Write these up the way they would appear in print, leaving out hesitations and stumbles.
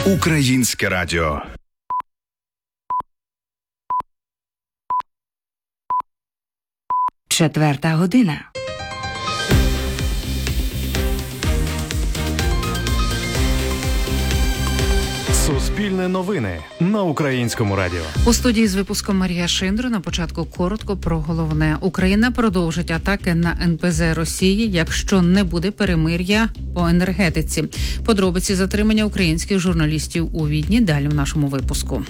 Українське радіо. Четверта година. Суспільне новини на Українському радіо. У студії з випуском Марія Шиндро. На початку коротко про головне. Україна продовжить атаки на НПЗ Росії, якщо не буде перемир'я по енергетиці. Подробиці затримання українських журналістів у Відні далі в нашому випуску.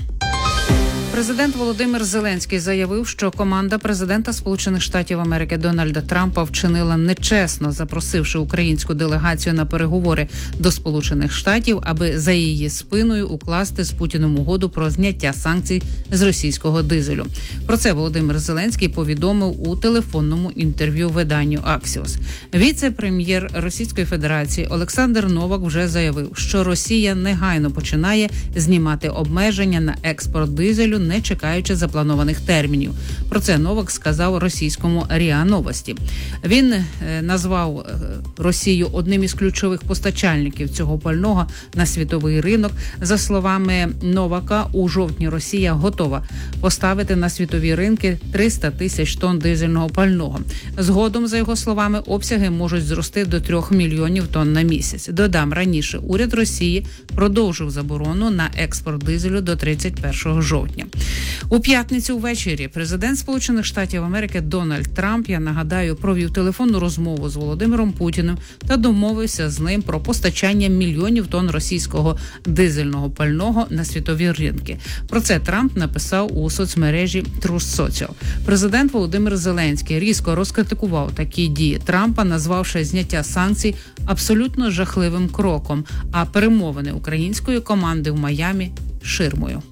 Президент Володимир Зеленський заявив, що команда президента Сполучених Штатів Америки Дональда Трампа вчинила нечесно, запросивши українську делегацію на переговори до Сполучених Штатів, аби за її спиною укласти з Путіним угоду про зняття санкцій з російського дизелю. Про це Володимир Зеленський повідомив у телефонному інтерв'ю виданню Axios. Віце-прем'єр Російської Федерації Олександр Новак вже заявив, що Росія негайно починає знімати обмеження на експорт дизелю, не чекаючи запланованих термінів. Про це Новак сказав російському РІА Новості. Він назвав Росію одним із ключових постачальників цього пального на світовий ринок. За словами Новака, у жовтні Росія готова поставити на світові ринки 300 тисяч тонн дизельного пального. Згодом, за його словами, обсяги можуть зрости до 3 мільйонів тонн на місяць. Додам, раніше уряд Росії продовжив заборону на експорт дизелю до 31 жовтня. У п'ятницю ввечері президент Сполучених Штатів Америки Дональд Трамп, я нагадаю, провів телефонну розмову з Володимиром Путіним та домовився з ним про постачання мільйонів тонн російського дизельного пального на світові ринки. Про це Трамп написав у соцмережі Truth Social. Президент Володимир Зеленський різко розкритикував такі дії Трампа, назвавши зняття санкцій абсолютно жахливим кроком, а перемовини української команди в Майамі – ширмою.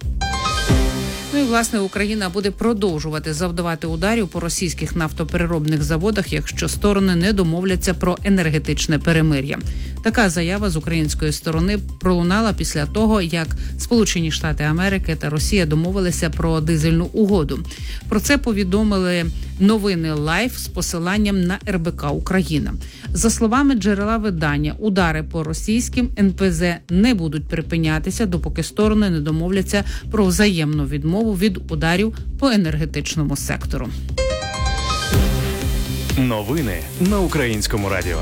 Ну і, власне, Україна буде продовжувати завдавати ударів по російських нафтопереробних заводах, якщо сторони не домовляться про енергетичне перемир'я. Така заява з української сторони пролунала після того, як Сполучені Штати Америки та Росія домовилися про дизельну угоду. Про це повідомили новини Лайф з посиланням на РБК Україна. За словами джерела видання, удари по російським НПЗ не будуть припинятися, допоки сторони не домовляться про взаємну відмову від ударів по енергетичному сектору. Новини на Українському радіо.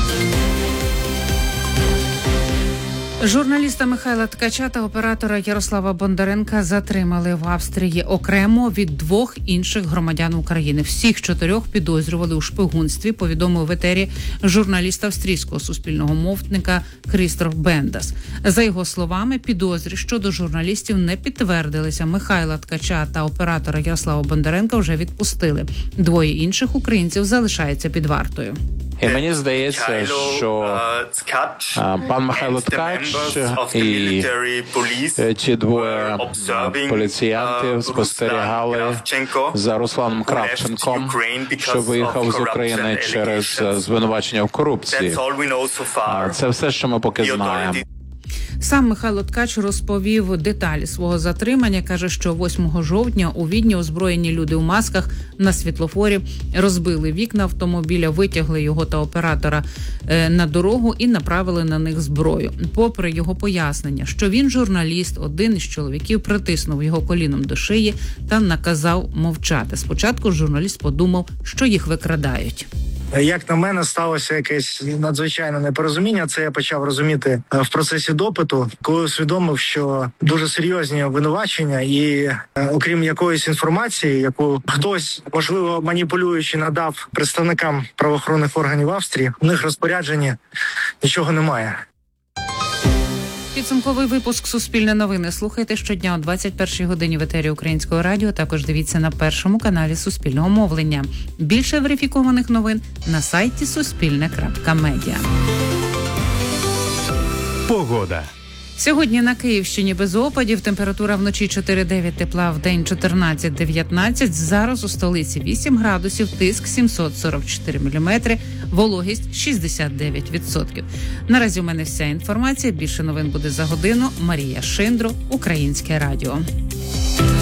Журналіста Михайла Ткача та оператора Ярослава Бондаренка затримали в Австрії окремо від 2 інших громадян України. Всіх 4 підозрювали у шпигунстві, повідомив в етері журналіст австрійського суспільного мовника Крістоф Бендас. За його словами, підозри щодо журналістів не підтвердилися. Михайла Ткача та оператора Ярослава Бондаренка вже відпустили. 2 інших українців залишаються під вартою. І мені здається, що пан Михайло Ткач і ті 2 поліціянтів спостерігали за Русланом Кравченком, що виїхав з України через звинувачення в корупції. Це все, що ми поки знаємо. Сам Михайло Ткач розповів деталі свого затримання. Каже, що 8 жовтня у Відні озброєні люди у масках на світлофорі розбили вікна автомобіля, витягли його та оператора на дорогу і направили на них зброю. Попри його пояснення, що він журналіст, один із чоловіків притиснув його коліном до шиї та наказав мовчати. Спочатку журналіст подумав, що їх викрадають. Як на мене, сталося якесь надзвичайне непорозуміння. Це я почав розуміти в процесі допиту, коли усвідомив, що дуже серйозні обвинувачення і окрім якоїсь інформації, яку хтось, можливо, маніпулюючи, надав представникам правоохоронних органів Австрії, у них розпорядження нічого немає. Підсумковий випуск «Суспільне новини» слухайте щодня о 21-й годині в етері Українського радіо. Також дивіться на першому каналі Суспільного мовлення. Більше верифікованих новин на сайті suspilne.media. Погода. Сьогодні на Київщині без опадів, температура вночі 4-9 тепла, в день 14-19. Зараз у столиці 8 градусів, тиск 744 міліметри, вологість 69%. Наразі у мене вся інформація. Більше новин буде за годину. Марія Шиндро, Українське радіо.